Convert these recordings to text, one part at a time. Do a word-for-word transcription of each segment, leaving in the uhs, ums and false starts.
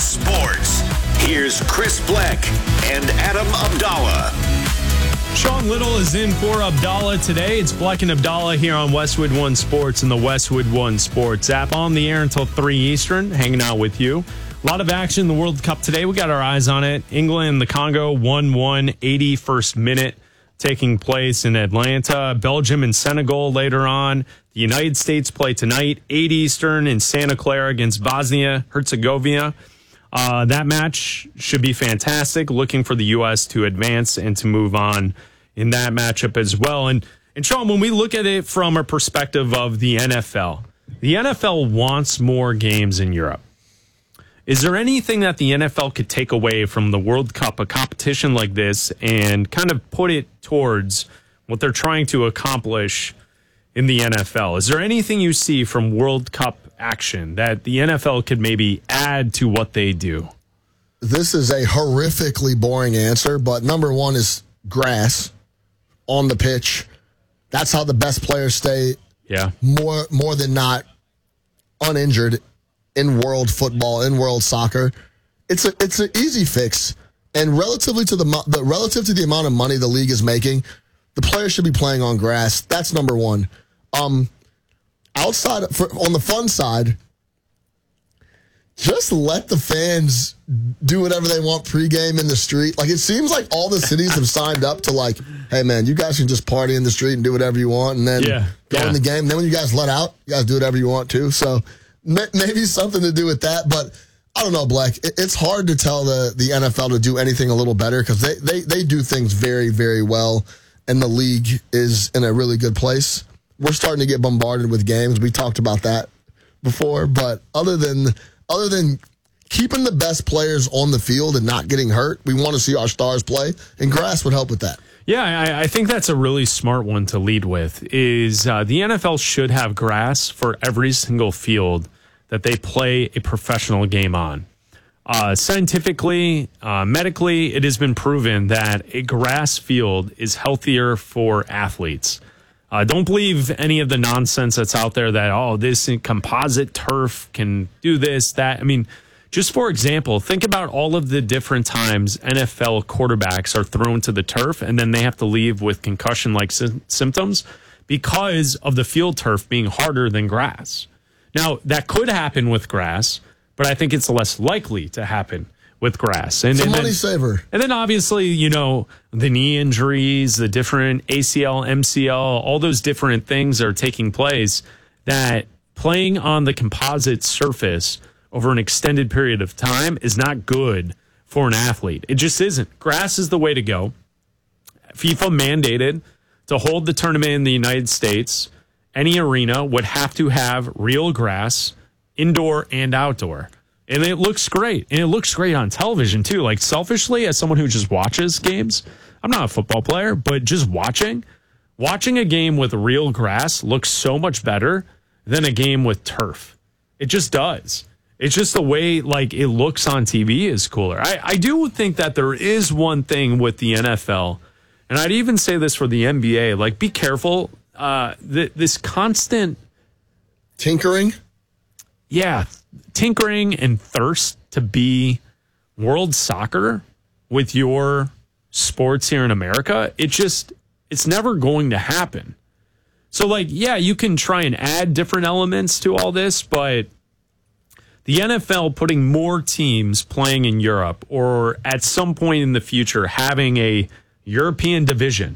Sports. Here's Chris Bleck and Adam Abdallah. Sean Little is in for Abdallah today. It's Bleck and Abdallah here on Westwood One Sports and the Westwood One Sports app. On the air until three Eastern, hanging out with you. A lot of action in the World Cup today. We got our eyes on it. England, the Congo, one one, eighty-first minute taking place in Atlanta. Belgium and Senegal later on. The United States play tonight, eight Eastern in Santa Clara against Bosnia-Herzegovina. Uh, that match should be fantastic. Looking for the U S to advance and to move on in that matchup as well. And, and Sean, when we look at it from a perspective of the N F L, the N F L wants more games in Europe. Is there anything that the N F L could take away from the World Cup, a competition like this, and kind of put it towards what they're trying to accomplish in the N F L? Is there anything you see from World Cup action that the N F L could maybe add to what they do? This is a horrifically boring answer, but number one is grass on the pitch. That's how the best players stay yeah. more more than not uninjured in world football, in world soccer. It's a it's an easy fix, and relatively to the, the relative to the amount of money the league is making, the players should be playing on grass. That's number one. Um, outside for, on the fun side, just let the fans do whatever they want pregame in the street. Like, it seems like all the cities have signed up to, like, hey, man, you guys can just party in the street and do whatever you want, and then yeah, go yeah. in the game. And then when you guys let out, you guys do whatever you want to. So maybe something to do with that. But I don't know, Black. It's hard to tell the, the N F L to do anything a little better because they, they, they do things very, very well, and the league is in a really good place. We're starting to get bombarded with games. We talked about that before. But other than other than keeping the best players on the field and not getting hurt, we want to see our stars play, and grass would help with that. Yeah, I, I think that's a really smart one to lead with, is uh, the N F L should have grass for every single field that they play a professional game on. Uh, scientifically, uh, medically, it has been proven that a grass field is healthier for athletes. Uh, don't believe any of the nonsense that's out there that, oh, this composite turf can do this, that. I mean, just for example, think about all of the different times N F L quarterbacks are thrown to the turf and then they have to leave with concussion-like sy- symptoms because of the field turf being harder than grass. Now, that could happen with grass, but I think it's less likely to happen with grass. And, it's a and money then, saver. And then obviously, you know, the knee injuries, the different A C L, M C L, all those different things are taking place, that playing on the composite surface over an extended period of time is not good for an athlete. It just isn't. Grass is the way to go. FIFA mandated to hold the tournament in the United States, any arena would have to have real grass, indoor and outdoor. And it looks great. And it looks great on television, too. Like, selfishly, as someone who just watches games, I'm not a football player, but just watching, watching a game with real grass looks so much better than a game with turf. It just does. It's just the way, like, it looks on T V is cooler. I, I do think that there is one thing with the N F L, and I'd even say this for the N B A, like, be careful. Uh, th- this constant tinkering. Yeah, tinkering and thirst to be world soccer with your sports here in America, it just, it's never going to happen. So, like, yeah, you can try and add different elements to all this, but the N F L putting more teams playing in Europe, or at some point in the future having a European division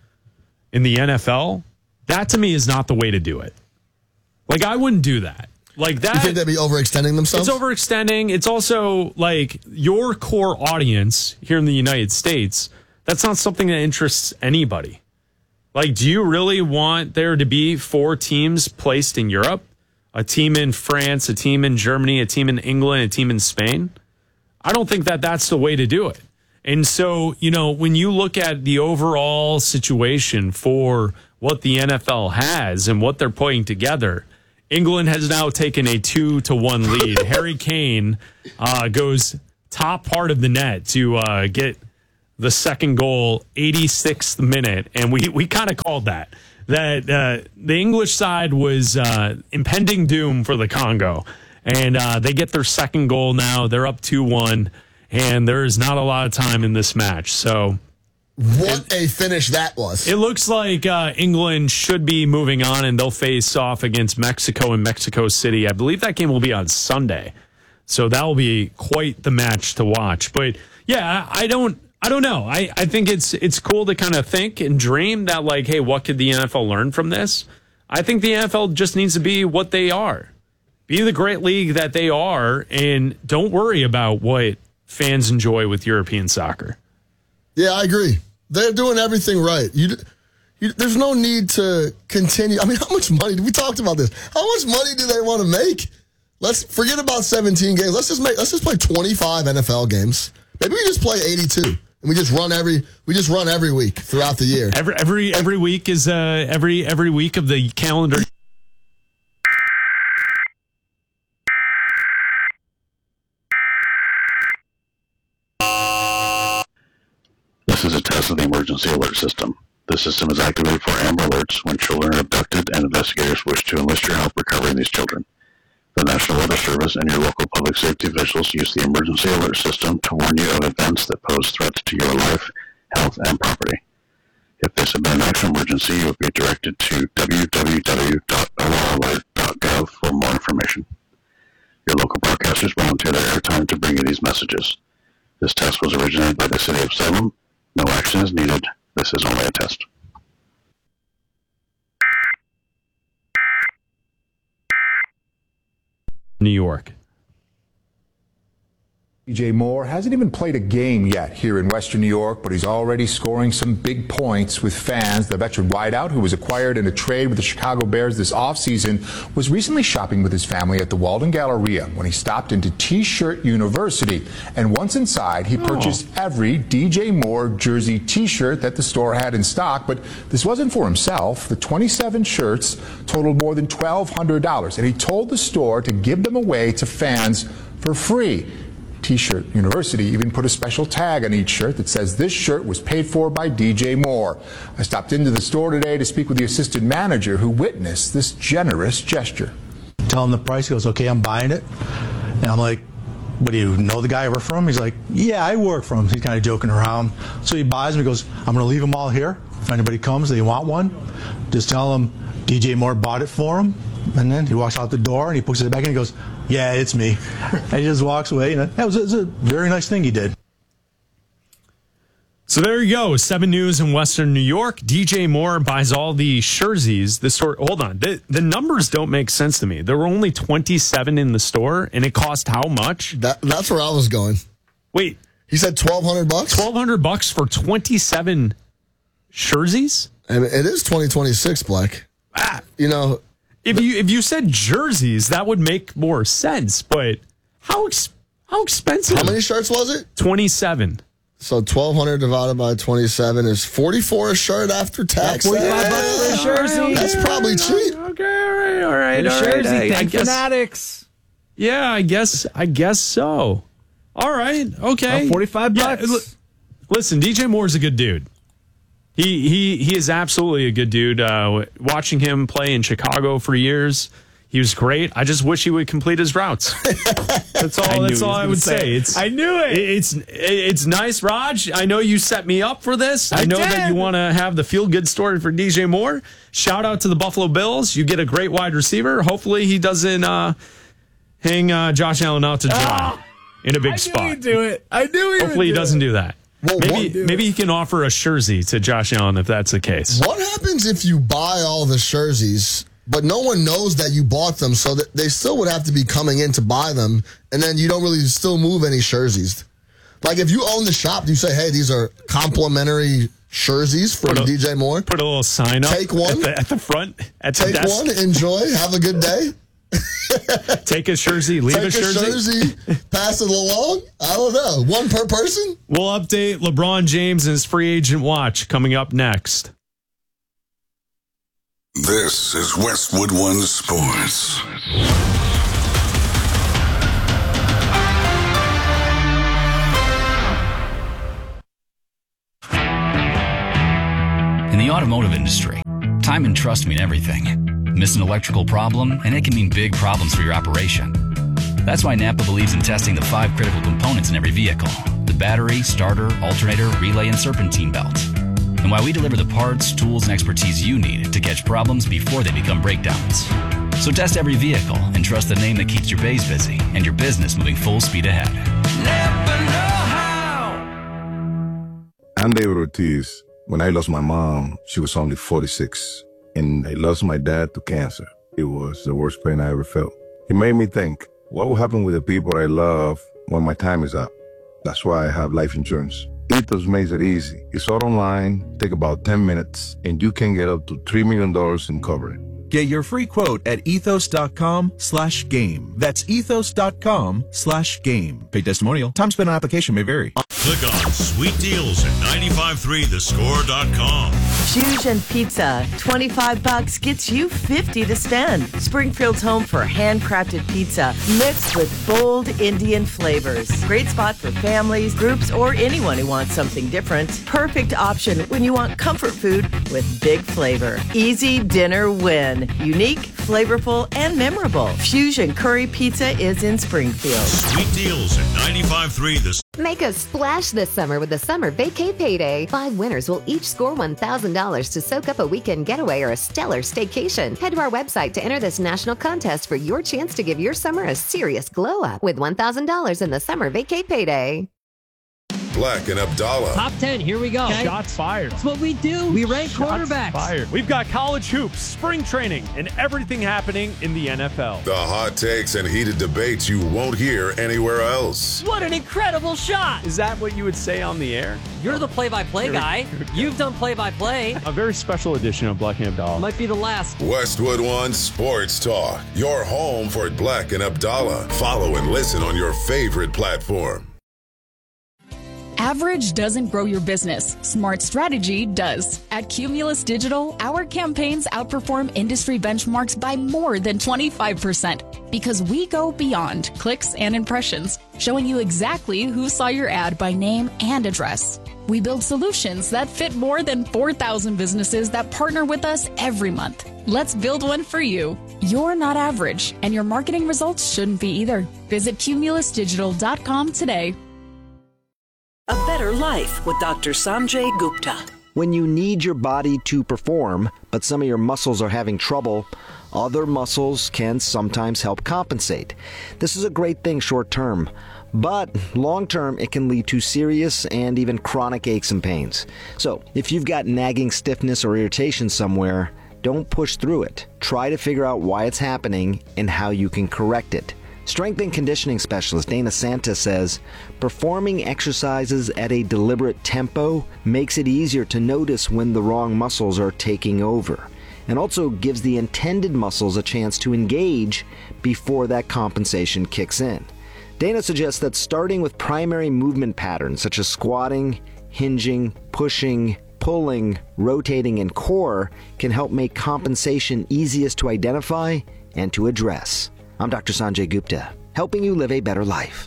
in the N F L, that to me is not the way to do it. Like, I wouldn't do that. Like that. You think they'd be overextending themselves? It's overextending. It's also like your core audience here in the United States. That's not something that interests anybody. Like, do you really want there to be four teams placed in Europe? A team in France, a team in Germany, a team in England, a team in Spain? I don't think that that's the way to do it. And so, you know, when you look at the overall situation for what the N F L has and what they're putting together, England has now taken a two to one lead. Harry Kane uh, goes top part of the net to uh, get the second goal, eighty-sixth minute, and we we kind of called that. That uh, the English side was uh, impending doom for the Congo. And uh, they get their second goal now. They're up two one, and there is not a lot of time in this match. So what a finish that was. It looks like uh, England should be moving on, and they'll face off against Mexico in Mexico City. I believe that game will be on Sunday. So that will be quite the match to watch. But, yeah, I don't I don't know. I, I think it's it's cool to kind of think and dream that, like, hey, what could the N F L learn from this? I think the N F L just needs to be what they are. Be the great league that they are, and don't worry about what fans enjoy with European soccer. Yeah, I agree. They're doing everything right. You, you, there's no need to continue. I mean, how much money? We talked about this. How much money do they want to make? Let's forget about seventeen games. Let's just make. Let's just play twenty-five N F L games. Maybe we just play eighty-two, and we just run every. We just run every week throughout the year. Every every every week is uh every every week of the calendar. This is a test of the emergency alert system. This system is activated for Amber Alerts when children are abducted and investigators wish to enlist your help recovering these children. The National Weather Service and your local public safety officials use the emergency alert system to warn you of events that pose threats to your life, health, and property. If this is an action emergency, you will be directed to w w w dot o r alert dot gov for more information. Your local broadcasters volunteer their airtime to bring you these messages. This test was originated by the City of Salem. No action is needed. This is only a test. New York. D J Moore hasn't even played a game yet here in Western New York, but he's already scoring some big points with fans. The veteran wideout, who was acquired in a trade with the Chicago Bears this offseason, was recently shopping with his family at the Walden Galleria when he stopped into T-Shirt University. And once inside, he purchased oh. every D J Moore jersey T-shirt that the store had in stock. But this wasn't for himself. The twenty-seven shirts totaled more than twelve hundred dollars, and he told the store to give them away to fans for free. T-Shirt University even put a special tag on each shirt that says this shirt was paid for by D J Moore. I stopped into the store today to speak with the assistant manager who witnessed this generous gesture. Tell him the price. He goes, okay, I'm buying it. And I'm like, what, do you know the guy I work for him? He's like, yeah, I work for him. He's kind of joking around. So he buys them. He goes, I'm going to leave them all here. If anybody comes, they want one, just tell them D J Moore bought it for him. And then he walks out the door and he puts it back in and he goes, yeah, it's me. And he just walks away. And that was, it was a very nice thing he did. So there you go. Seven News in Western New York. D J Moore buys all the jerseys. The store. Hold on. The, the numbers don't make sense to me. There were only twenty-seven in the store, and it cost how much? That, that's where I was going. Wait. He said twelve hundred bucks? twelve hundred bucks for twenty-seven jerseys? And it is twenty twenty-six, Black. Ah. You know. If you if you said jerseys, that would make more sense. But how ex- how expensive? How many shirts was it? twenty-seven. So twelve hundred divided by twenty-seven is forty-four a shirt after tax. forty-five bucks for a jersey. That's probably cheap. Okay, all right, all right. And a all jersey, right. I, I thank guess, Fanatics. Yeah, I guess I guess so. All right, okay. Well, forty-five bucks. Yeah, l- listen, D J Moore's a good dude. He he he is absolutely a good dude. Uh, watching him play in Chicago for years, he was great. I just wish he would complete his routes. That's all. That's all I would say. say. It's I knew it. It's it's nice, Raj. I know you set me up for this. I, I know did. that you want to have the feel good story for D J Moore. Shout out to the Buffalo Bills. You get a great wide receiver. Hopefully, he doesn't uh, hang uh, Josh Allen out to dry oh, in a big I spot. I knew he'd do it. I knew he Hopefully, would he doesn't it. do that. Well, maybe what, maybe he can offer a jersey to Josh Allen if that's the case. What happens if you buy all the jerseys, but no one knows that you bought them, so that they still would have to be coming in to buy them, and then you don't really still move any jerseys? Like if you own the shop, you say, hey, these are complimentary jerseys for a, D J Moore. Put a little sign up. Take one. At the, at the front. At Take the desk. one. Enjoy. Have a good day. Take a jersey, leave Take a jersey. a jersey, pass it along. I don't know. One per person? We'll update LeBron James and his free agent watch coming up next. This is Westwood One Sports. In the automotive industry, time and trust mean everything. Miss an electrical problem, and it can mean big problems for your operation. That's why Napa believes in testing the five critical components in every vehicle: the battery, starter, alternator, relay, and serpentine belt. And why we deliver the parts, tools, and expertise you need to catch problems before they become breakdowns. So test every vehicle and trust the name that keeps your bays busy and your business moving full speed ahead. Napa know-how. I'm David Ortiz. When I lost my mom, she was only forty-six, and I lost my dad to cancer. It was the worst pain I ever felt. It made me think, what will happen with the people I love when my time is up? That's why I have life insurance. Ethos makes it easy. It's all online, take about ten minutes, and you can get up to three million dollars in coverage. Get your free quote at ethos.com slash game. That's ethos.com slash game. Paid testimonial. Time spent on application may vary. Click on Sweet Deals at nine five three the score dot com. Fusion Pizza. twenty-five bucks gets you fifty to spend. Springfield's home for handcrafted pizza mixed with bold Indian flavors. Great spot for families, groups, or anyone who wants something different. Perfect option when you want comfort food with big flavor. Easy dinner win. Unique, flavorful, and memorable. Fusion Curry Pizza is in Springfield. Sweet Deals at nine five three the Make a splash this summer with the Summer Vacay Payday. Five winners will each score one thousand dollars to soak up a weekend getaway or a stellar staycation. Head to our website to enter this national contest for your chance to give your summer a serious glow up with one thousand dollars in the Summer Vacay Payday. Black and Abdallah. Top ten, here we go. Okay. Shots fired. That's what we do. We rank Shots quarterbacks. Fired. We've got college hoops, spring training, and everything happening in the N F L. The hot takes and heated debates you won't hear anywhere else. What an incredible shot. Is that what you would say on the air? You're the play-by-play guy. You've done play-by-play. A very special edition of Black and Abdallah. Might be the last. Westwood One Sports Talk. Your home for Black and Abdallah. Follow and listen on your favorite platform. Average doesn't grow your business. Smart strategy does. At Cumulus Digital, our campaigns outperform industry benchmarks by more than twenty-five percent because we go beyond clicks and impressions, showing you exactly who saw your ad by name and address. We build solutions that fit more than four thousand businesses that partner with us every month. Let's build one for you. You're not average, and your marketing results shouldn't be either. Visit cumulus digital dot com today. A better life with Doctor Sanjay Gupta. When you need your body to perform, but some of your muscles are having trouble, other muscles can sometimes help compensate. This is a great thing short term, but long term it can lead to serious and even chronic aches and pains. So if you've got nagging stiffness or irritation somewhere, don't push through it. Try to figure out why it's happening and how you can correct it. Strength and conditioning specialist Dana Santa says, performing exercises at a deliberate tempo makes it easier to notice when the wrong muscles are taking over, and also gives the intended muscles a chance to engage before that compensation kicks in. Dana suggests that starting with primary movement patterns such as squatting, hinging, pushing, pulling, rotating, and core can help make compensation easiest to identify and to address. I'm Doctor Sanjay Gupta, helping you live a better life.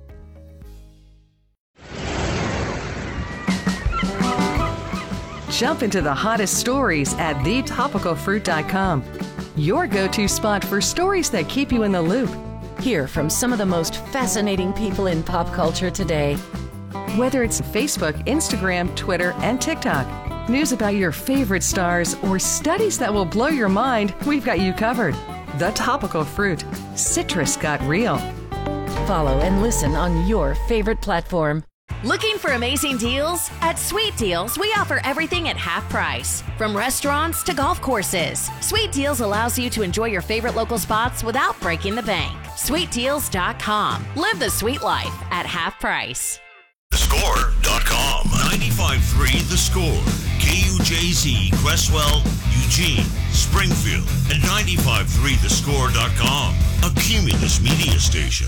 Jump into the hottest stories at the topical fruit dot com. Your go-to spot for stories that keep you in the loop. Hear from some of the most fascinating people in pop culture today. Whether it's Facebook, Instagram, Twitter, and TikTok, news about your favorite stars, or studies that will blow your mind, we've got you covered. The Topical Fruit. Citrus got real. Follow and listen on your favorite platform. Looking for amazing deals? At Sweet Deals, we offer everything at half price. From restaurants to golf courses, Sweet Deals allows you to enjoy your favorite local spots without breaking the bank. sweet deals dot com. Live the sweet life at half price. the score dot com. ninety-five point three The Score. K U J Z, Cresswell, Eugene, Springfield, and ninety-five point three the score dot com. A Cumulus media station.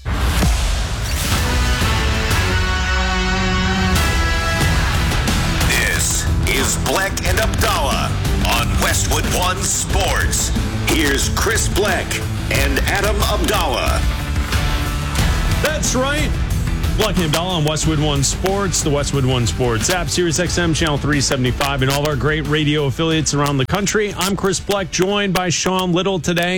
This is Black and Abdallah on Westwood One Sports. Here's Chris Black and Adam Abdallah. That's right. Black and Abdallah on Westwood One Sports, the Westwood One Sports app, Sirius X M, Channel three seventy-five, and all of our great radio affiliates around the country. I'm Chris Black, joined by Sean Little today.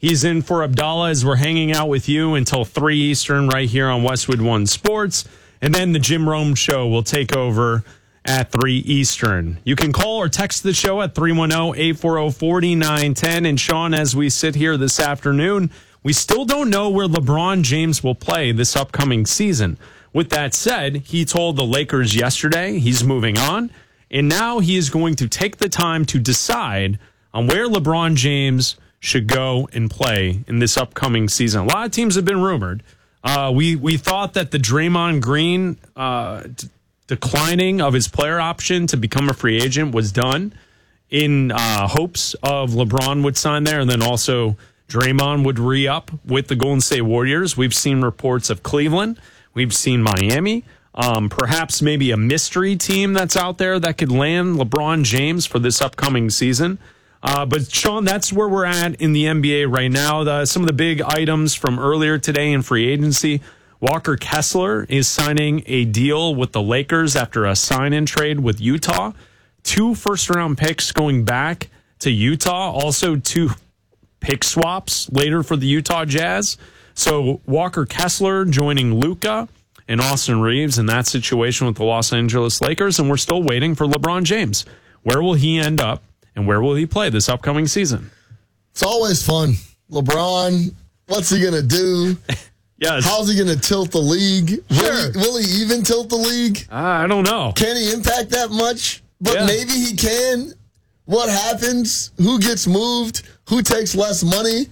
He's in for Abdallah as we're hanging out with you until three Eastern right here on Westwood One Sports. And then the Jim Rome Show will take over at three Eastern. You can call or text the show at three one zero, eight four zero, four nine one zero. And Sean, as we sit here this afternoon, we still don't know where LeBron James will play this upcoming season. With that said, he told the Lakers yesterday he's moving on, and now he is going to take the time to decide on where LeBron James should go and play in this upcoming season. A lot of teams have been rumored. Uh, we we thought that the Draymond Green uh, d- declining of his player option to become a free agent was done in uh, hopes of LeBron would sign there, and then also Draymond would re-up with the Golden State Warriors. We've seen reports of Cleveland. We've seen Miami. Um, perhaps maybe a mystery team that's out there that could land LeBron James for this upcoming season. Uh, but, Sean, that's where we're at in the N B A right now. The, some of the big items from earlier today in free agency. Walker Kessler is signing a deal with the Lakers after a sign-in trade with Utah. Two first-round picks going back to Utah. Also, two pick swaps later for the Utah Jazz. So Walker Kessler joining Luka and Austin Reeves in that situation with the Los Angeles Lakers. And we're still waiting for LeBron James. Where will he end up? And where will he play this upcoming season? It's always fun. LeBron, what's he going to do? Yes. How's he going to tilt the league? Sure. Will, he, will he even tilt the league? Uh, I don't know. Can he impact that much? But Yeah. maybe he can. What happens? Who gets moved? Who takes less money?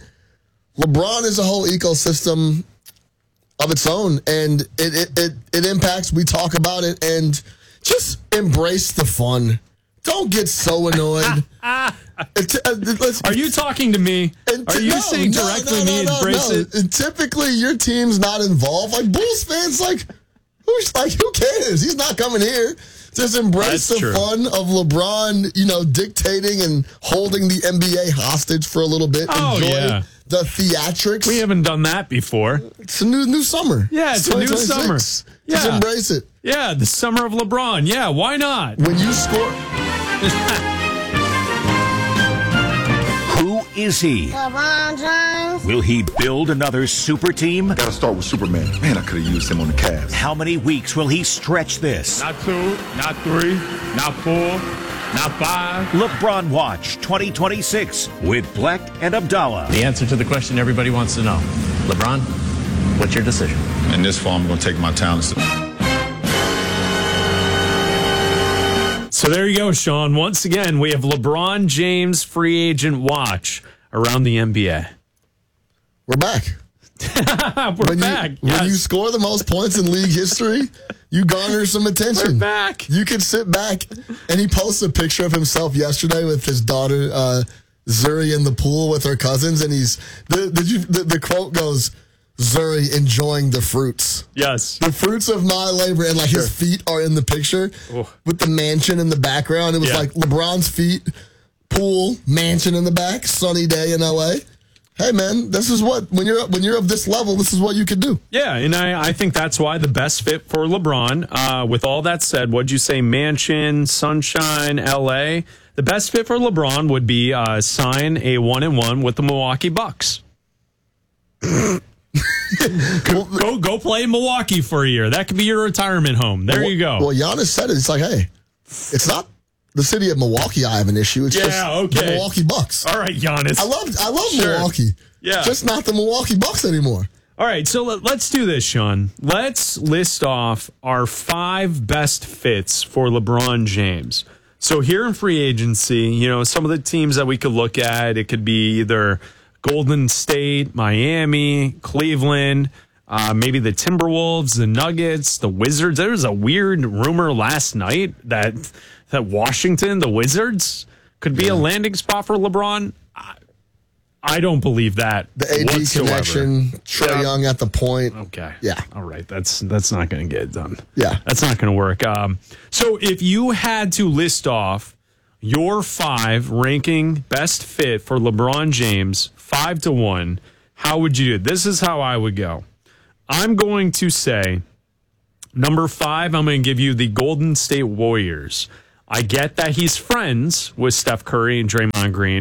LeBron is a whole ecosystem of its own, and it, it, it, it impacts. We talk about it, and just embrace the fun. Don't get so annoyed. It, uh, let's- Are you talking to me? And Are t- you no, saying no, directly no, no, me no, embrace no. it? And typically, your team's not involved. Like Bulls fans, like who's like who cares? He's not coming here. Just embrace That's the true. fun of LeBron, you know, dictating and holding the N B A hostage for a little bit. Oh, Enjoy yeah. the theatrics. We haven't done that before. It's a new new summer. Yeah, it's a new twenty summer. twenty-six. Yeah. Just embrace it. Yeah, the summer of LeBron. Yeah, why not? When you score. Who is he? LeBron James. Will he build another super team? Gotta start with Superman. Man, I could have used him on the Cavs. How many weeks will he stretch this? Not two, not three, not four, not five. LeBron Watch twenty twenty-six with Black and Abdallah. The answer to the question everybody wants to know. LeBron, what's your decision? In this form, I'm going to take my talents. So there you go, Sean. Once again, we have LeBron James free agent watch around the N B A. We're back. We're when back. You, yes. When you score the most points in league history, you garner some attention. We're back. You can sit back. And he posted a picture of himself yesterday with his daughter, uh, Zuri, in the pool with her cousins. And he's, the, the, the, the quote goes, Zuri enjoying the fruits. Yes. The fruits of my labor. And like Sure. his feet are in the picture Oh. with the mansion in the background. It was Yeah. like LeBron's feet, pool, mansion in the back, sunny day in L A. Hey man, this is what when you're when you're of this level, this is what you can do. Yeah, and I, I think that's why the best fit for LeBron. Uh, with all that said, what'd you say? Mansion, Sunshine, L A. The best fit for LeBron would be uh, sign a one and one with the Milwaukee Bucks. go, go go play in Milwaukee for a year. That could be your retirement home. There well, you go. Well, Giannis said it. It's like, hey, it's not the city of Milwaukee I have an issue. It's Yeah, just okay. the Milwaukee Bucks. All right, Giannis. I love I love Sure. Milwaukee. Yeah. Just not the Milwaukee Bucks anymore. All right, so let, let's do this, Sean. Let's list off our five best fits for LeBron James. So here in free agency, you know, some of the teams that we could look at, it could be either Golden State, Miami, Cleveland, uh, maybe the Timberwolves, the Nuggets, the Wizards. There was a weird rumor last night that that Washington, the Wizards, could be a landing spot for LeBron. I, I don't believe that. The A D whatsoever. connection, Trae Yeah. Young at the point. Okay. Yeah. All right. That's that's not going to get it done. Yeah. That's not going to work. Um, so if you had to list off your five ranking best fit for LeBron James, five to one, how would you do it? This is how I would go. I'm going to say number five, I'm going to give you the Golden State Warriors. I get that he's friends with Steph Curry and Draymond Green,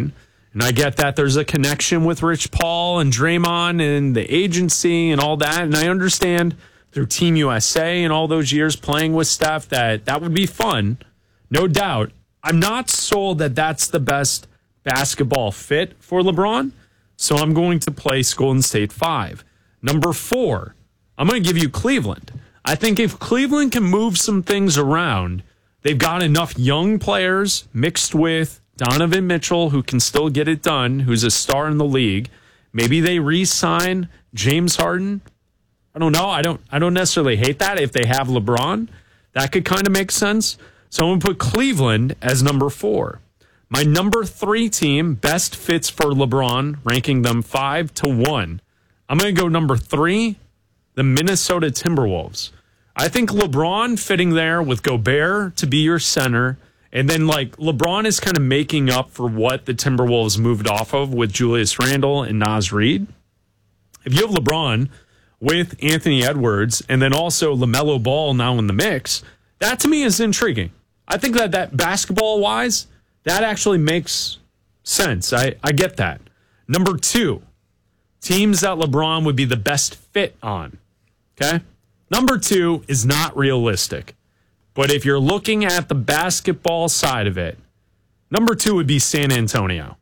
And I get that there's a connection with Rich Paul and Draymond and the agency and all that. And I understand through Team U S A and all those years playing with Steph that that would be fun. No doubt. I'm not sold that that's the best basketball fit for LeBron. So I'm going to place Golden State five. Number four, I'm going to give you Cleveland. I think if Cleveland can move some things around, they've got enough young players mixed with Donovan Mitchell, who can still get it done, who's a star in the league. Maybe they re-sign James Harden. I don't know. I don't I don't necessarily hate that if they have LeBron. That could kind of make sense. So I'm going to put Cleveland as number four. My number three team, best fits for LeBron, ranking them five to one. I'm going to go number three, the Minnesota Timberwolves. I think LeBron fitting there with Gobert to be your center. And then, like, LeBron is kind of making up for what the Timberwolves moved off of with Julius Randle and Naz Reid. If you have LeBron with Anthony Edwards and then also LaMelo Ball now in the mix, that to me is intriguing. I think that, that basketball-wise, that actually makes sense. I, I get that. Number two, teams that LeBron would be the best fit on. Okay? Number two is not realistic. But if you're looking at the basketball side of it, number two would be San Antonio.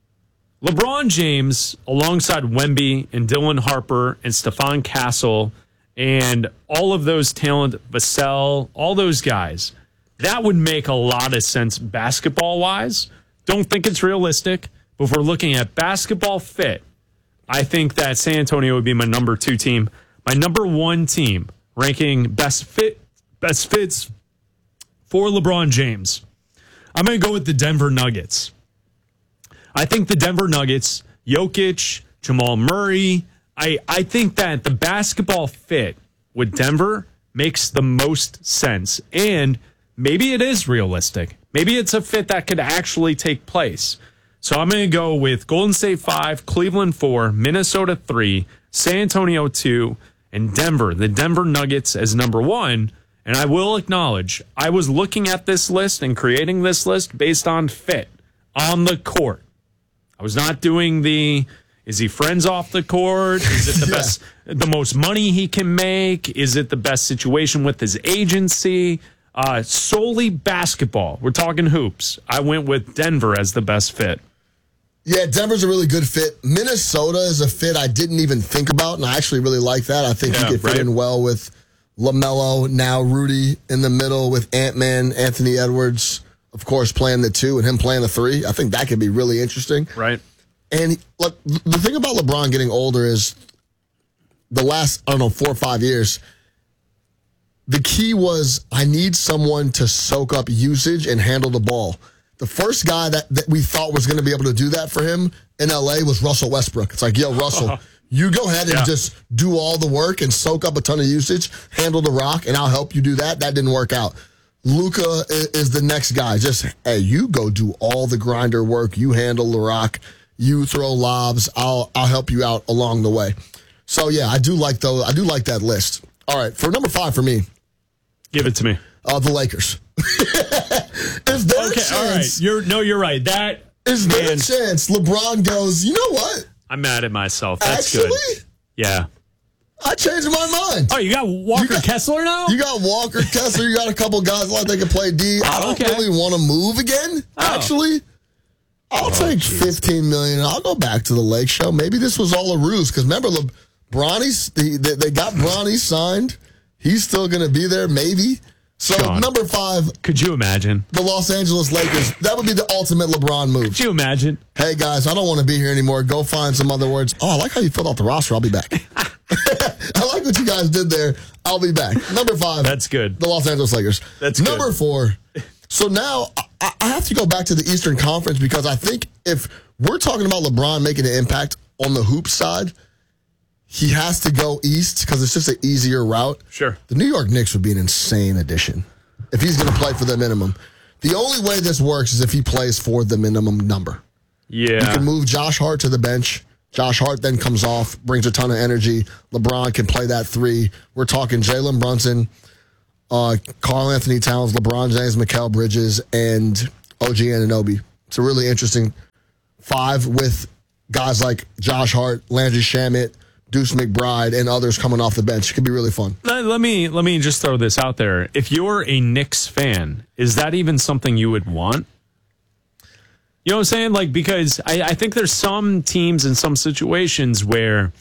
LeBron James, alongside Wemby and Dylan Harper and Stephon Castle and all of those talent, Vassell, all those guys, that would make a lot of sense basketball-wise. Don't think it's realistic, but if we're looking at basketball fit, I think that San Antonio would be my number two team. My number one team, ranking best fit, best fits for LeBron James, I'm going to go with the Denver Nuggets. I think the Denver Nuggets, Jokic, Jamal Murray, I, I think that the basketball fit with Denver makes the most sense. And maybe it is realistic. Maybe it's a fit that could actually take place. So I'm going to go with Golden State five, Cleveland four, Minnesota three, San Antonio two, and Denver. The Denver Nuggets as number one. And I will acknowledge, I was looking at this list and creating this list based on fit on the court. I was not doing the, is he friends off the court? Is it the yeah. best, the most money he can make? Is it the best situation with his agency? Uh, solely basketball. We're talking hoops. I went with Denver as the best fit. Yeah, Denver's a really good fit. Minnesota is a fit I didn't even think about, and I actually really like that. I think yeah, he could fit right? in well with LaMelo, now Rudy in the middle with Ant-Man, Anthony Edwards, of course, playing the two and him playing the three. I think that could be really interesting. Right. And look, the thing about LeBron getting older is the last, I don't know, four or five years, the key was I need someone to soak up usage and handle the ball. The first guy that, that we thought was going to be able to do that for him in L A was Russell Westbrook. It's like, yo, Russell, you go ahead and yeah. just do all the work and soak up a ton of usage, handle the rock, and I'll help you do that. That didn't work out. Luka is the next guy. Just, hey, you go do all the grinder work. You handle the rock. You throw lobs. I'll I'll help you out along the way. So, yeah, I do like those. I do like that list. All right, for number five for me. Give it to me. Uh, the Lakers. Is there okay, a chance? All right. You're, no, you're right. That is there man, a chance LeBron goes, you know what? I'm mad at myself. That's Actually, good. Yeah. I changed my mind. Oh, you got Walker you got, Kessler now? You got Walker Kessler. You got a couple guys like they can play D. I don't okay. really want to move again, oh. actually. I'll oh, take geez. fifteen million dollars. I'll go back to the Lake Show. Maybe this was all a ruse because remember, Le- Bronny's, they, they got Bronny signed. He's still going to be there, maybe. So, Sean, number five. Could you imagine? The Los Angeles Lakers. That would be the ultimate LeBron move. Could you imagine? Hey, guys, I don't want to be here anymore. Go find some other words. Oh, I like how you filled out the roster. I'll be back. I like what you guys did there. I'll be back. Number five. That's good. The Los Angeles Lakers. That's Number good. four. So now I, I have to go back to the Eastern Conference because I think if we're talking about LeBron making an impact on the hoop side, he has to go east because it's just an easier route. Sure. The New York Knicks would be an insane addition if he's going to play for the minimum. The only way this works is if he plays for the minimum number. Yeah. You can move Josh Hart to the bench. Josh Hart then comes off, brings a ton of energy. LeBron can play that three. We're talking Jalen Brunson, uh, Karl Anthony Towns, LeBron James, Mikal Bridges, and O G Anunoby. It's a really interesting five with guys like Josh Hart, Landry Shamet, Deuce McBride, and others coming off the bench. It could be really fun. Let, let me let me just throw this out there. If you're a Knicks fan, is that even something you would want? You know what I'm saying? Like, because I, I think there's some teams in some situations where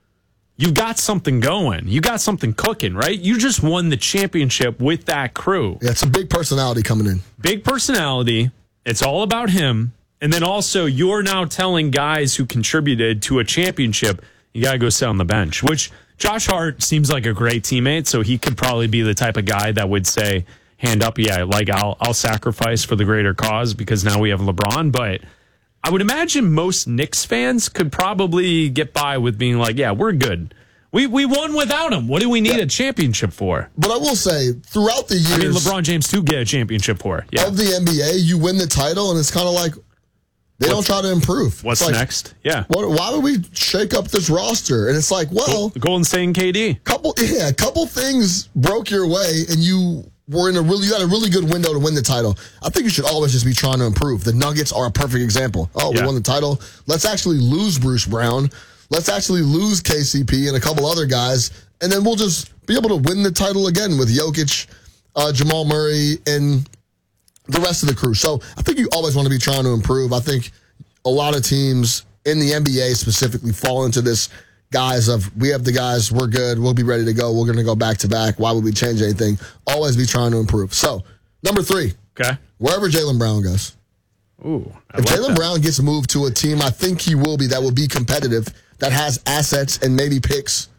you got something going. You got something cooking, right? You just won the championship with that crew. Yeah, it's a big personality coming in. Big personality. It's all about him. And then also, you're now telling guys who contributed to a championship, you got to go sit on the bench, which Josh Hart seems like a great teammate, so he could probably be the type of guy that would say, hand up, yeah, like I'll I'll sacrifice for the greater cause because now we have LeBron. But I would imagine most Knicks fans could probably get by with being like, yeah, we're good. We we won without him. What do we need yeah. a championship for? But I will say, throughout the years... I mean, LeBron James too get a championship for. Yeah. Of the N B A, you win the title, and it's kind of like they what's, don't try to improve. What's like, next? Yeah. What, why do we shake up this roster? And it's like, well... Golden State and K D. Couple, yeah, a couple things broke your way, and you... We're in a really, you got a really good window to win the title. I think you should always just be trying to improve. The Nuggets are a perfect example. Oh, yeah. we won the title. Let's actually lose Bruce Brown. Let's actually lose K C P and a couple other guys, and then we'll just be able to win the title again with Jokic, uh, Jamal Murray, and the rest of the crew. So I think you always want to be trying to improve. I think a lot of teams in the N B A specifically fall into this guys of, we have the guys, we're good, we'll be ready to go, we're going to go back to back, why would we change anything? Always be trying to improve. So, number three. Okay. Wherever Jaylen Brown goes. Ooh. I if like Jaylen that. Brown gets moved to a team, I think he will be, that will be competitive, that has assets and maybe picks.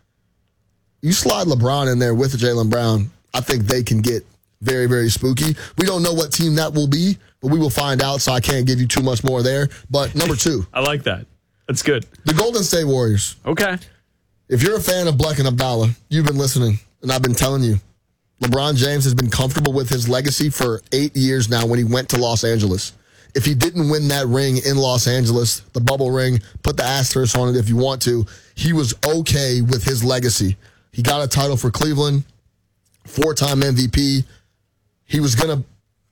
You slide LeBron in there with Jaylen Brown, I think they can get very, very spooky. We don't know what team that will be, but we will find out, so I can't give you too much more there. But number two. I like that. That's good. The Golden State Warriors. Okay. If you're a fan of Black and Abdallah, you've been listening, and I've been telling you, LeBron James has been comfortable with his legacy for eight years now when he went to Los Angeles. If he didn't win that ring in Los Angeles, the bubble ring, put the asterisk on it if you want to, he was okay with his legacy. He got a title for Cleveland, four-time M V P. He was going to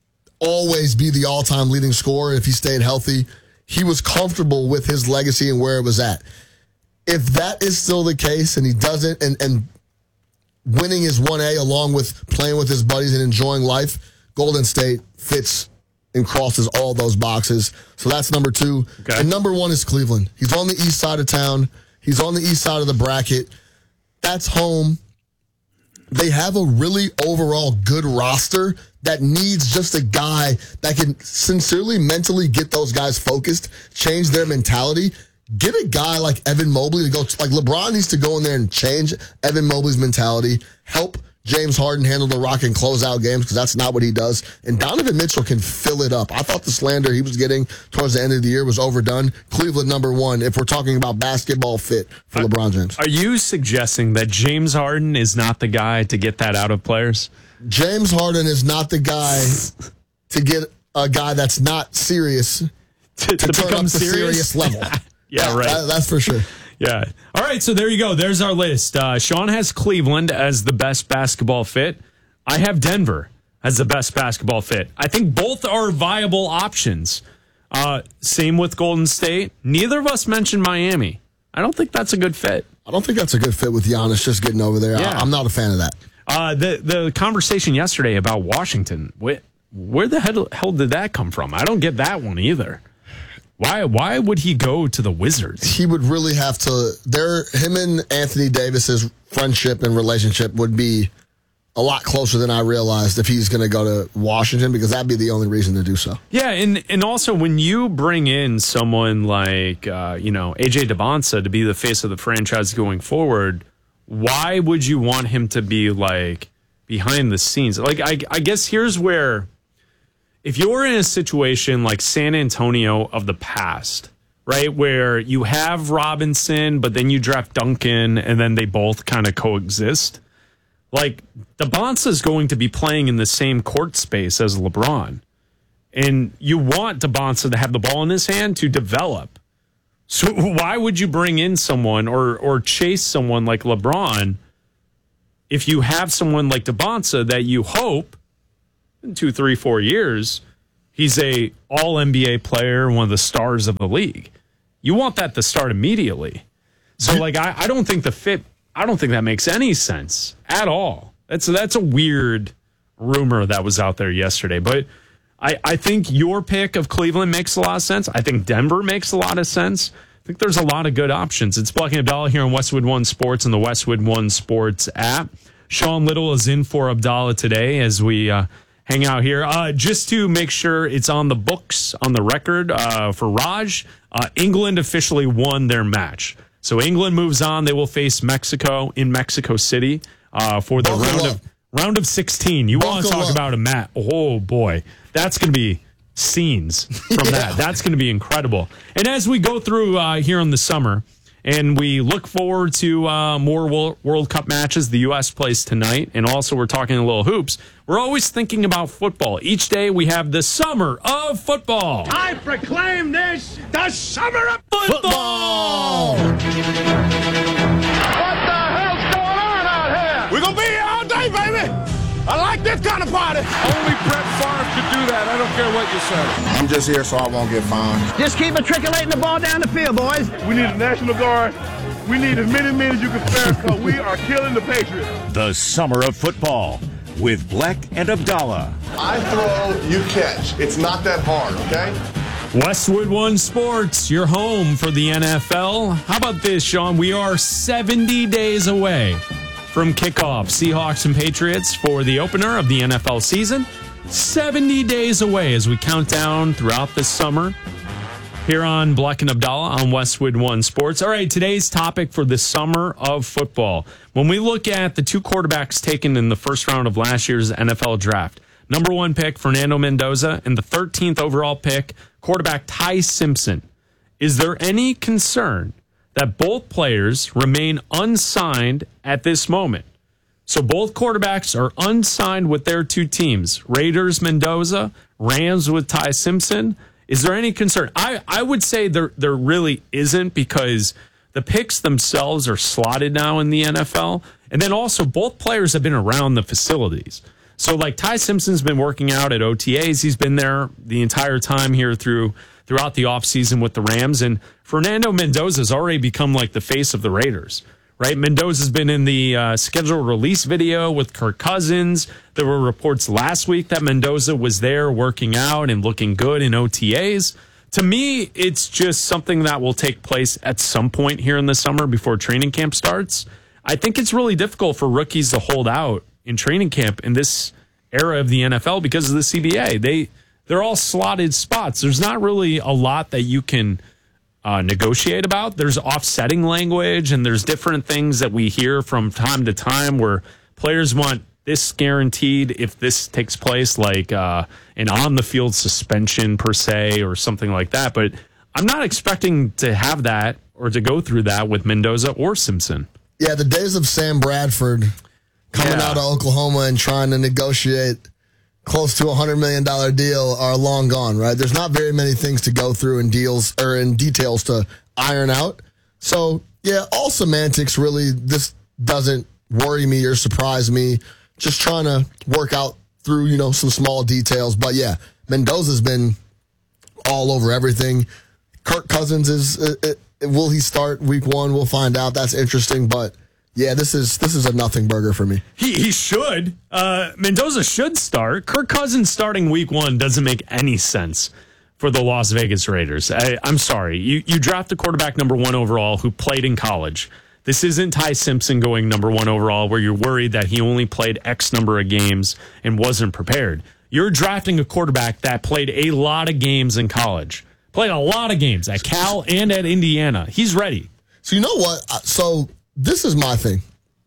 always be the all-time leading scorer if he stayed healthy. He was comfortable with his legacy and where it was at. If that is still the case and he doesn't, and, and winning is one A along with playing with his buddies and enjoying life, Golden State fits and crosses all those boxes. So that's number two. Okay. And number one is Cleveland. He's on the east side of town. He's on the east side of the bracket. That's home. They have a really overall good roster that needs just a guy that can sincerely, mentally get those guys focused, change their mentality. Get a guy like Evan Mobley to go, like LeBron needs to go in there and change Evan Mobley's mentality, help James Harden handle the rock and close out games because that's not what he does. And Donovan Mitchell can fill it up. I thought the slander he was getting towards the end of the year was overdone. Cleveland number one if we're talking about basketball fit for are, LeBron James. Are you suggesting that James Harden is not the guy to get that out of players? James Harden is not the guy to get a guy that's not serious to, to, to turn become up the serious, serious level. yeah, yeah, right. That, that's for sure. Yeah. All right, so there you go. There's our list. Uh, Sean has Cleveland as the best basketball fit. I have Denver as the best basketball fit. I think both are viable options. Uh, same with Golden State. Neither of us mentioned Miami. I don't think that's a good fit. I don't think that's a good fit with Giannis just getting over there. Yeah. I, I'm not a fan of that. Uh, the the conversation yesterday about Washington, where, where the hell, hell did that come from? I don't get that one either. Why why would he go to the Wizards? He would really have to. There, him and Anthony Davis's friendship and relationship would be a lot closer than I realized if he's going to go to Washington, because that'd be the only reason to do so. Yeah, and and also when you bring in someone like uh, you know A J DeBonsa to be the face of the franchise going forward, why would you want him to be like behind the scenes? Like I I guess here's where. If you're in a situation like San Antonio of the past, right, where you have Robinson, but then you draft Duncan, and then they both kind of coexist, like DeBonsa is going to be playing in the same court space as LeBron. And you want DeBonsa to have the ball in his hand to develop. So why would you bring in someone or or chase someone like LeBron if you have someone like DeBonsa that you hope in two, three, four years, He's a all N B A player, one of the stars of the league. You want that to start immediately. So, like, I, I don't think the fit, I don't think that makes any sense at all. That's, that's a weird rumor that was out there yesterday. But I, I think your pick of Cleveland makes a lot of sense. I think Denver makes a lot of sense. I think there's a lot of good options. It's Black and Abdallah here on Westwood One Sports and the Westwood One Sports app. Sean Little is in for Abdallah today as we uh, hang out here. Uh, just to make sure it's on the books, on the record uh, for Raj, uh, England officially won their match. So England moves on. They will face Mexico in Mexico City uh, for the round of round of sixteen. You want to talk about a match? Oh boy, that's going to be scenes from yeah. that. That's going to be incredible. And as we go through uh, here in the summer, and we look forward to uh, more World, World Cup matches. The U S plays tonight, and also we're talking a little hoops. We're always thinking about football. Each day we have the summer of football. I proclaim this the summer of football. What the hell's going on out here? We're gonna be here all day, baby. I like this kind of party. Only Brett Favre could do that. I don't care what you say. I'm just here so I won't get fined. Just keep matriculating the ball down the field, boys. We need a National Guard. We need as many men as you can spare because we are killing the Patriots. The Summer of Football with Black and Abdallah. I throw, you catch. It's not that hard, okay? Westwood One Sports, your home for the N F L. How about this, Sean? We are seventy days away from kickoff. Seahawks and Patriots for the opener of the N F L season. seventy days away as we count down throughout the summer here on Black and Abdallah on Westwood One Sports. All right, today's topic for the summer of football. When we look at the two quarterbacks taken in the first round of last year's N F L draft, number one pick, Fernando Mendoza, and the thirteenth overall pick, quarterback Ty Simpson. Is there any concern that both players remain unsigned at this moment? So both quarterbacks are unsigned with their two teams. Raiders, Mendoza, Rams with Ty Simpson. Is there any concern? I, I would say there there really isn't, because the picks themselves are slotted now in the N F L. And then also both players have been around the facilities. So like Ty Simpson's been working out at O T As. He's been there the entire time here through throughout the offseason with the Rams. And Fernando Mendoza's already become like the face of the Raiders, right? Mendoza's been in the uh, scheduled release video with Kirk Cousins. There were reports last week that Mendoza was there working out and looking good in O T As. To me, it's just something that will take place at some point here in the summer before training camp starts. I think it's really difficult for rookies to hold out in training camp in this era of the N F L because of the C B A. They, they're all slotted spots. There's not really a lot that you can uh, negotiate about. There's offsetting language, and there's different things that we hear from time to time where players want this guaranteed if this takes place, like uh, an on-the-field suspension per se or something like that. But I'm not expecting to have that or to go through that with Mendoza or Simpson. Yeah, the days of Sam Bradford coming Yeah. out of Oklahoma and trying to negotiate close to a one hundred million dollars deal are long gone, right? There's not very many things to go through in deals or in details to iron out. So, yeah, all semantics, really. This doesn't worry me or surprise me. Just trying to work out through, you know, some small details. But, yeah, Mendoza's been all over everything. Kirk Cousins is, it, it, will he start week one? We'll find out. That's interesting. But, yeah, this is this is a nothing burger for me. He he should. Uh, Mendoza should start. Kirk Cousins starting week one doesn't make any sense for the Las Vegas Raiders. I, I'm sorry. You, you draft a quarterback number one overall who played in college. This isn't Ty Simpson going number one overall where you're worried that he only played X number of games and wasn't prepared. You're drafting a quarterback that played a lot of games in college. Played a lot of games at Cal and at Indiana. He's ready. So you know what? So this is my thing.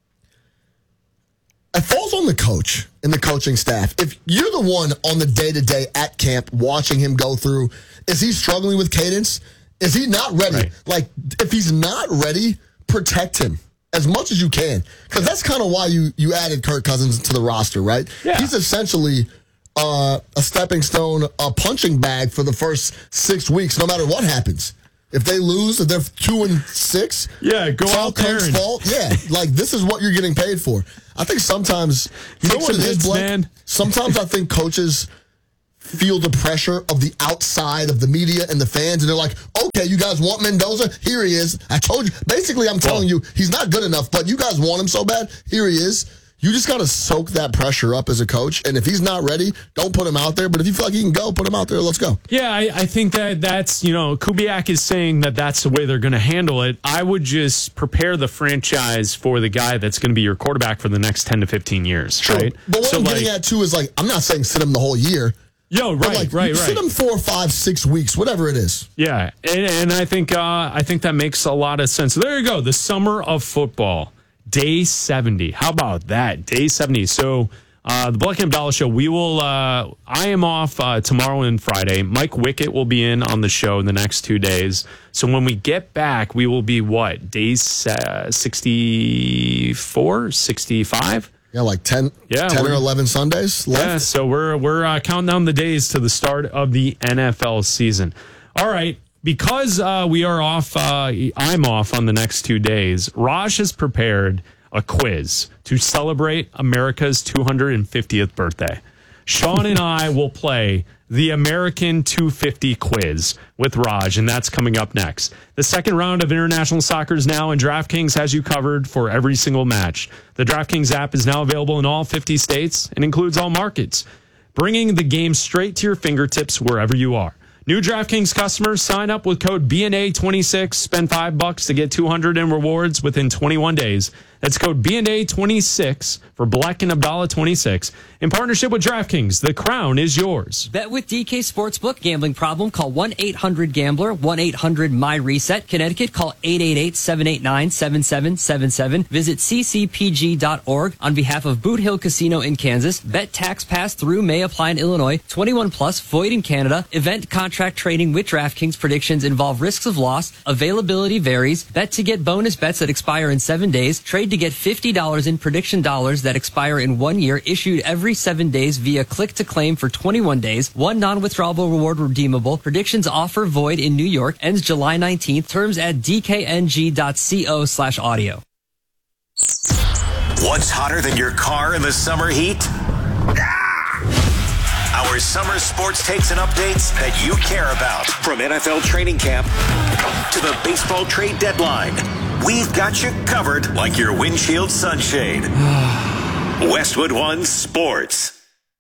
It falls on the coach and the coaching staff. If you're the one on the day-to-day at camp watching him go through, is he struggling with cadence? Is he not ready? Right. Like, if he's not ready, protect him as much as you can. Because that's kind of why you, you added Kirk Cousins to the roster, right? Yeah. He's essentially uh, a stepping stone, a punching bag for the first six weeks, no matter what happens. If they lose, if they're two and six, yeah, go out there. Kirk's and... fault. Yeah, like this is what you're getting paid for. I think sometimes, you know what it is, Blake? Man. Sometimes I think coaches feel the pressure of the outside of the media and the fans, and they're like, okay, you guys want Mendoza? Here he is. I told you. Basically, I'm telling you, he's not good enough, but you guys want him so bad. Here he is. You just got to soak that pressure up as a coach, and if he's not ready, don't put him out there. But if you feel like he can go, put him out there. Let's go. Yeah, I, I think that that's, you know, Kubiak is saying that that's the way they're going to handle it. I would just prepare the franchise for the guy that's going to be your quarterback for the next ten to fifteen years, Sure. right? But what so I'm like, getting at, too, is like, I'm not saying sit him the whole year. Yo, right, but like, right, right. Sit him four, five, six weeks, whatever it is. Yeah, and, and I think uh, I think that makes a lot of sense. So there you go, the summer of football. Day seventy. How about that? Day seventy. So uh, the Black and Abdallah Show, we will, uh, I am off uh, tomorrow and Friday. Mike Wickett will be in on the show in the next two days. So when we get back, we will be what? Days uh, sixty-four, sixty-five? Yeah, like ten, yeah, ten or eleven Sundays left. Yeah, so we're, we're uh, counting down the days to the start of the N F L season. All right. Because uh, we are off, uh, I'm off on the next two days, Raj has prepared a quiz to celebrate America's two hundred fiftieth birthday. Sean and I will play the American two fifty quiz with Raj, and that's coming up next. The second round of international soccer is now, and DraftKings has you covered for every single match. The DraftKings app is now available in all fifty states and includes all markets, bringing the game straight to your fingertips wherever you are. New DraftKings customers sign up with code B N A twenty-six. Spend five bucks to get two hundred in rewards within twenty-one days. That's code B N A twenty-six for Black and Abdallah twenty-six. In partnership with DraftKings, the crown is yours. Bet with D K Sportsbook. Gambling problem? Call one eight hundred gambler. one eight hundred my reset. Connecticut, call eight eight eight, seven eight nine, seven seven seven seven. Visit c c p g dot org on behalf of Boot Hill Casino in Kansas. Bet tax pass through may apply in Illinois. twenty-one plus, void in Canada. Event contract trading with DraftKings. Predictions involve risks of loss. Availability varies. Bet to get bonus bets that expire in seven days. Trade to get fifty dollars in prediction dollars that expire in one year. Issued every seven days via click to claim for twenty-one days. One non-withdrawable reward redeemable. Predictions offer void in New York. Ends July nineteenth. Terms at d k n g dot co slash audio. What's hotter than your car in the summer heat? Our summer sports takes and updates that you care about. From N F L training camp to the baseball trade deadline, we've got you covered like your windshield sunshade. Westwood One Sports.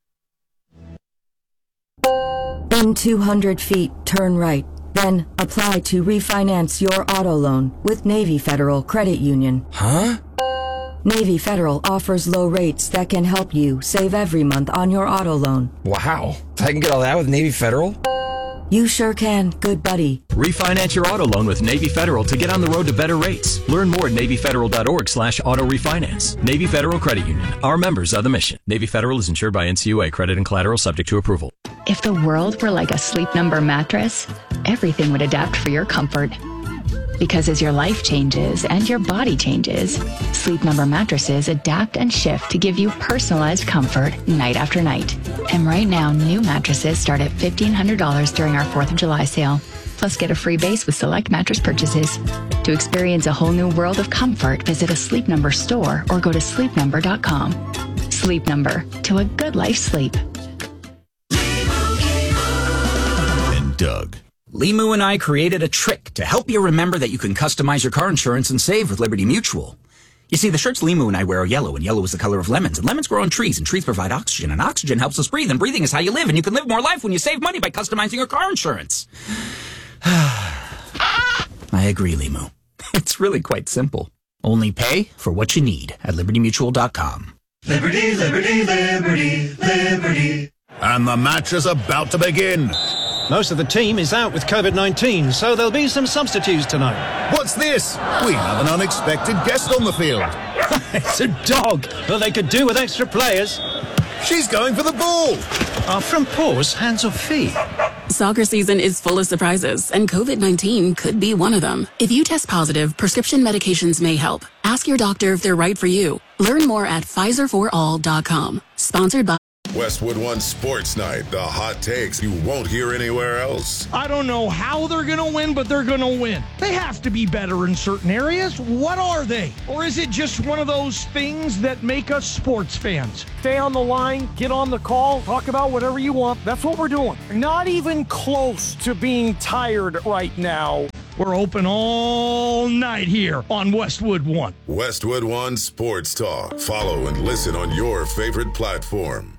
In two hundred feet, turn right. Then apply to refinance your auto loan with Navy Federal Credit Union. Huh? Navy Federal offers low rates that can help you save every month on your auto loan. Wow. I can get all that with Navy Federal? You sure can, good buddy. Refinance your auto loan with Navy Federal to get on the road to better rates. Learn more at navy federal dot org slash auto refinance. Navy Federal Credit Union. Our members are the mission. Navy Federal is insured by N C U A. Credit and collateral subject to approval. If the world were like a Sleep Number mattress, everything would adapt for your comfort. Because as your life changes and your body changes, Sleep Number mattresses adapt and shift to give you personalized comfort night after night. And right now, new mattresses start at fifteen hundred dollars during our fourth of July sale. Plus, get a free base with select mattress purchases. To experience a whole new world of comfort, visit a Sleep Number store or go to sleep number dot com. Sleep Number, to a good life sleep. And Doug. Limu and I created a trick to help you remember that you can customize your car insurance and save with Liberty Mutual. You see, the shirts Limu and I wear are yellow, and yellow is the color of lemons, and lemons grow on trees, and trees provide oxygen, and oxygen helps us breathe, and breathing is how you live, and you can live more life when you save money by customizing your car insurance. I agree, Limu. It's really quite simple. Only pay for what you need at liberty mutual dot com. Liberty, liberty, liberty, liberty. And the match is about to begin. Most of the team is out with COVID nineteen, so there'll be some substitutes tonight. What's this? We have an unexpected guest on the field. It's a dog. Well, they could do with extra players. She's going for the ball. Are from paws, hands or feet? Soccer season is full of surprises, and COVID nineteen could be one of them. If you test positive, prescription medications may help. Ask your doctor if they're right for you. Learn more at Pfizer for all dot com. Sponsored by Westwood One Sports Night, the hot takes you won't hear anywhere else. I don't know how they're going to win, but they're going to win. They have to be better in certain areas. What are they? Or is it just one of those things that make us sports fans? Stay on the line, get on the call, talk about whatever you want. That's what we're doing. Not even close to being tired right now. We're open all night here on Westwood One. Westwood One Sports Talk. Follow and listen on your favorite platform.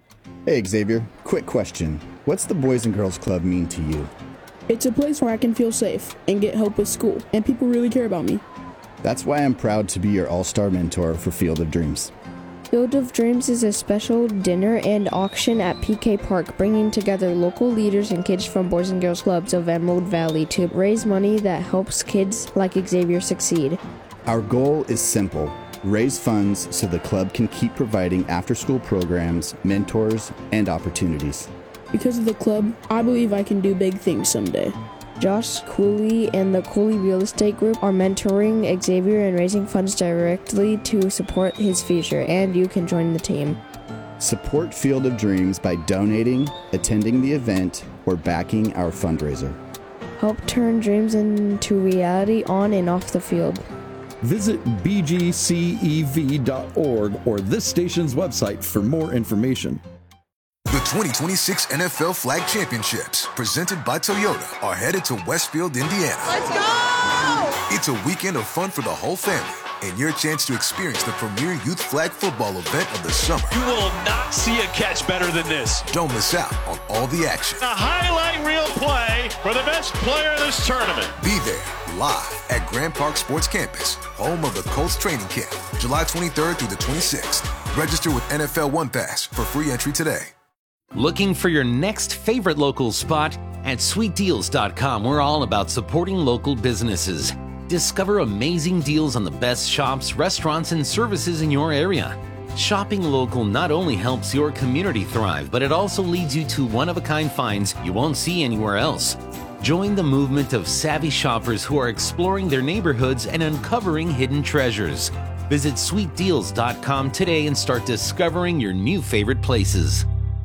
Hey Xavier, quick question. What's the Boys and Girls Club mean to you? It's a place where I can feel safe and get help with school, and people really care about me. That's why I'm proud to be your all-star mentor for Field of Dreams. Field of Dreams is a special dinner and auction at P K Park, bringing together local leaders and kids from Boys and Girls Clubs of Emerald Valley to raise money that helps kids like Xavier succeed. Our goal is simple. Raise funds so the club can keep providing after-school programs, mentors, and opportunities. Because of the club, I believe I can do big things someday. Josh Cooley and the Cooley Real Estate Group are mentoring Xavier and raising funds directly to support his future, and you can join the team. Support Field of Dreams by donating, attending the event, or backing our fundraiser. Help turn dreams into reality on and off the field. Visit b g c e v dot org or this station's website for more information. The twenty twenty-six N F L Flag Championships, presented by Toyota, are headed to Westfield, Indiana. Let's go! It's a weekend of fun for the whole family and your chance to experience the premier youth flag football event of the summer. You will not see a catch better than this. Don't miss out on all the action. A highlight reel play for the best player in this tournament. Be there live at Grand Park Sports Campus, home of the Colts training camp, July twenty-third through the twenty-sixth. Register with N F L One Pass for free entry today. Looking for your next favorite local spot? At sweet deals dot com, we're all about supporting local businesses. Discover amazing deals on the best shops, restaurants, and services in your area. Shopping local not only helps your community thrive, but it also leads you to one-of-a-kind finds you won't see anywhere else. Join the movement of savvy shoppers who are exploring their neighborhoods and uncovering hidden treasures. Visit sweet deals dot com today and start discovering your new favorite places.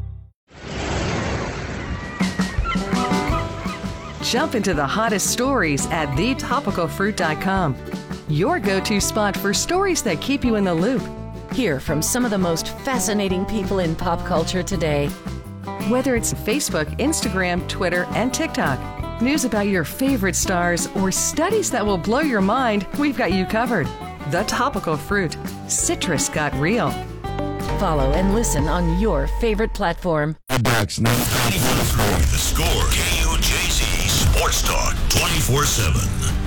Jump into the hottest stories at the topical fruit dot com. Your go-to spot for stories that keep you in the loop. Hear from some of the most fascinating people in pop culture today. Whether it's Facebook, Instagram, Twitter, and TikTok, news about your favorite stars, or studies that will blow your mind, we've got you covered. The Topical Fruit. Citrus got real. Follow and listen on your favorite platform. ninety-five point three The Score. K U J Z Sports Talk twenty-four seven.